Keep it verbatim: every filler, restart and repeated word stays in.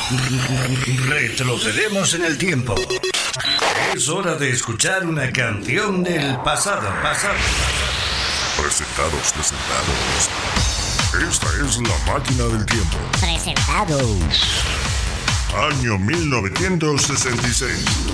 Retrocedemos en el tiempo. Es hora de escuchar una canción del pasado, pasado. Presentados, presentados. Esta es la máquina del tiempo. Presentados. Año mil novecientos sesenta y seis.